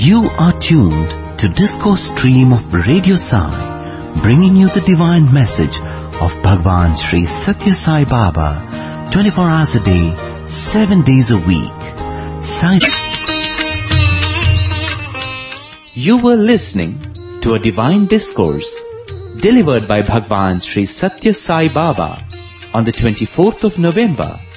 You are tuned to Discourse Stream of Radio Sai, bringing you the divine message of Bhagwan Sri Satya Sai Baba, 24 hours a day, 7 days a week. You were listening to a divine discourse delivered by Bhagwan Sri Satya Sai Baba on the 24th of November